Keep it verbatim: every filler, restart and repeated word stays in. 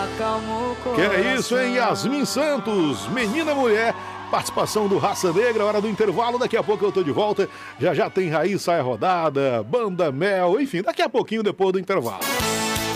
acalma o coração. Que é isso, hein? Yasmin Santos, Menina Mulher. Participação do Raça Negra, hora do intervalo. Daqui a pouco eu tô de volta. Já já tem Raiz Sai Rodada, Banda Mel, enfim, daqui a pouquinho depois do intervalo.